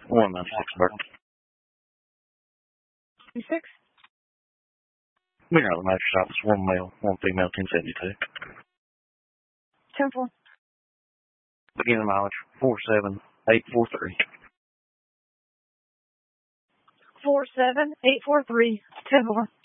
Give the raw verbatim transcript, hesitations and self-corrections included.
one ninety-six, Burton. Six? We're out of the mattress office. One male, one female, ten seventy-two. ten four. Beginning mileage, four seven eight four three. four seven eight four three. ten four.